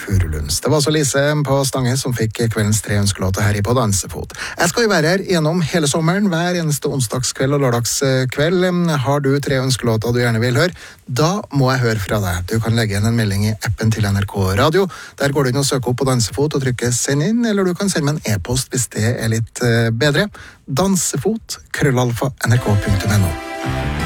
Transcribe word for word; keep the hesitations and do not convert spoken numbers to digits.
Furulunds. Det var så Lise på Stange som fikk kveldens tre ønskelåter her i På Dansefot. Jeg skal jo være her gjennom hele sommeren, hver eneste onsdagskveld og lørdagskveld. Har du tre ønskelåter du gjerne vil høre, da må jeg høre fra deg. Du kan legge igjen en melding i appen til N R K Radio. Der går du inn og søker opp På Dansefot og trykker send inn, eller du kan sende meg en e-post hvis det er litt bedre. Dansefot, krøllalfa, nrk punktum no.